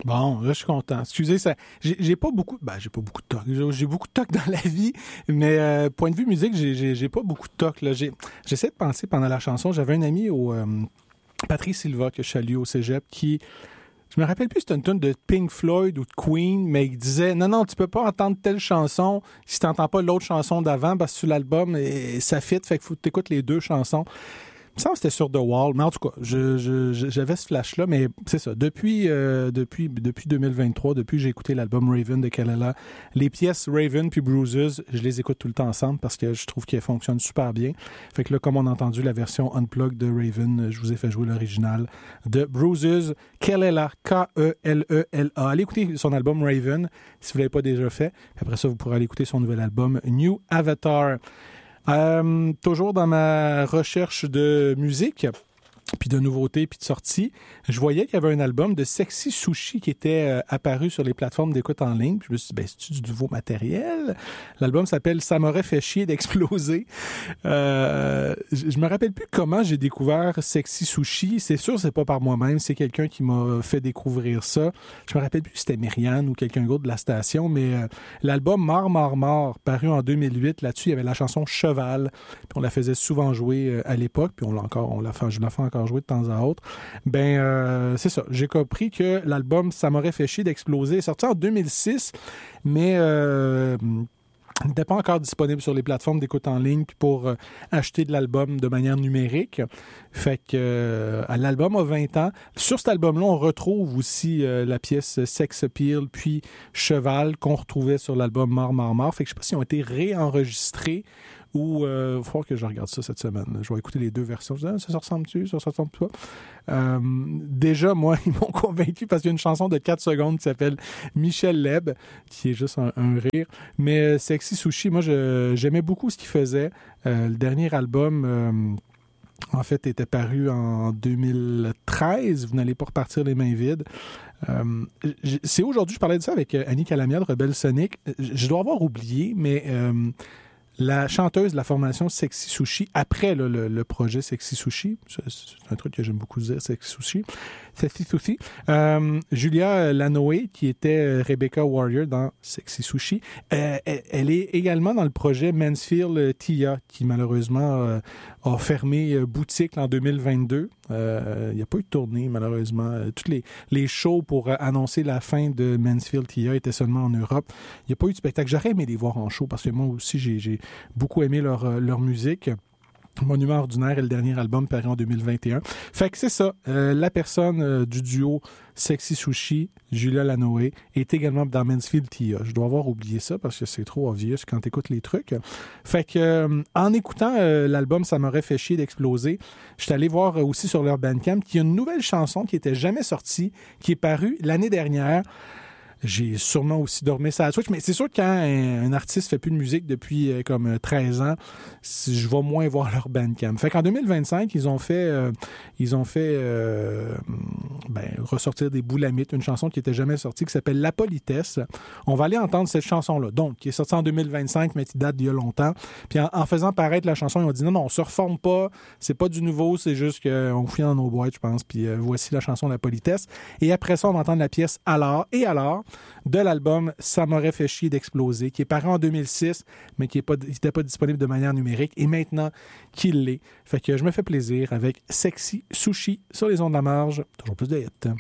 Bon, là, je suis content. Excusez, ça, j'ai pas beaucoup, j'ai pas beaucoup de toc. J'ai beaucoup de toc dans la vie, mais point de vue musique, j'ai pas beaucoup de toc, là. J'essaie de penser pendant la chanson. J'avais un ami Patrice Silva, que je salue au cégep, qui, je me rappelle plus si c'était une tune de Pink Floyd ou de Queen, mais il disait, non, tu peux pas entendre telle chanson si t'entends pas l'autre chanson d'avant, parce que sur l'album, ça fit, fait qu'il faut que t'écoutes les deux chansons. Il me semble que c'était sur The Wall, mais en tout cas, j'avais ce flash-là, mais c'est ça. Depuis 2023, depuis que j'ai écouté l'album Raven de Kelela, les pièces Raven puis Bruises, je les écoute tout le temps ensemble parce que je trouve qu'elles fonctionnent super bien. Fait que là, comme on a entendu la version Unplugged de Raven, je vous ai fait jouer l'original de Bruises, Kelela, K-E-L-E-L-A. Allez écouter son album Raven, si vous ne l'avez pas déjà fait. Après ça, vous pourrez aller écouter son nouvel album New Avatar. Toujours dans ma recherche de musique, puis de nouveautés, puis de sorties, je voyais qu'il y avait un album de Sexy Sushi qui était apparu sur les plateformes d'écoute en ligne. Puis je me suis dit, c'est-tu du nouveau matériel? L'album s'appelle « Ça m'aurait fait chier d'exploser ». Je me rappelle plus comment j'ai découvert Sexy Sushi. C'est sûr, c'est pas par moi-même. C'est quelqu'un qui m'a fait découvrir ça. Je me rappelle plus si c'était Myriane ou quelqu'un d'autre de la station, mais l'album Mort, paru en 2008, là-dessus, il y avait la chanson « Cheval ». Puis on la faisait souvent jouer à l'époque, puis je la fais encore jouer de temps à autre. C'est ça. J'ai compris que l'album Ça m'aurait fait chier d'exploser est sorti en 2006, mais n'était pas encore disponible sur les plateformes d'écoute en ligne pour acheter de l'album de manière numérique. Fait que l'album a 20 ans. Sur cet album-là, on retrouve aussi la pièce Sex Appeal puis Cheval qu'on retrouvait sur l'album Mort. Fait que je sais pas si ont été réenregistrés ou il va falloir que je regarde ça cette semaine. Je vais écouter les deux versions. Je dis, ça se ressemble-tu? Ça se ressemble pas? Déjà, moi, ils m'ont convaincu parce qu'il y a une chanson de 4 secondes qui s'appelle Michel Leb, qui est juste un rire. Mais Sexy Sushi, moi, j'aimais beaucoup ce qu'il faisait. Le dernier album... en fait, était paru en 2013. Vous n'allez pas repartir les mains vides. C'est aujourd'hui, je parlais de ça avec Annie Calamiel, Rebelle Sonic. Je dois avoir oublié, mais la chanteuse de la formation Sexy Sushi, après le projet Sexy Sushi, c'est un truc que j'aime beaucoup dire, Sexy Sushi, Julia Lanoé, qui était Rebecca Warrior dans Sexy Sushi, elle est également dans le projet Mansfield Tia, qui malheureusement a fermé boutique en 2022. Il n'y a pas eu de tournée, malheureusement. Tous les shows pour annoncer la fin de Mansfield Tia étaient seulement en Europe. Il n'y a pas eu de spectacle. J'aurais aimé les voir en show parce que moi aussi, j'ai beaucoup aimé leur musique. Monument ordinaire est le dernier album paru en 2021. Fait que c'est ça. La personne du duo Sexy Sushi, Julia Lanoé, est également dans Mansfield Tia. Je dois avoir oublié ça parce que c'est trop obvious quand t'écoutes les trucs. Fait que en écoutant l'album Ça m'aurait fait chier d'exploser, je suis allé voir aussi sur leur Bandcamp qu'il y a une nouvelle chanson qui était jamais sortie, qui est parue l'année dernière. J'ai sûrement aussi dormi ça à Switch, mais c'est sûr que quand un artiste fait plus de musique depuis comme 13 ans, je vais moins voir leur Bandcamp. Fait qu'en 2025, ils ont fait ressortir des Boulamites, une chanson qui était jamais sortie, qui s'appelle La Politesse. On va aller entendre cette chanson-là, donc, qui est sortie en 2025, mais qui date d'il y a longtemps. Puis en faisant paraître la chanson, ils ont dit non, on se reforme pas, c'est pas du nouveau, c'est juste qu'on fouille dans nos boîtes, je pense. Puis voici la chanson La Politesse. Et après ça, on va entendre la pièce Alors de l'album Ça m'aurait fait chier d'exploser, qui est paru en 2006, mais qui n'était pas disponible de manière numérique, et maintenant qu'il l'est. Fait que je me fais plaisir avec Sexy Sushi sur les ondes de la marge. Toujours plus de hits.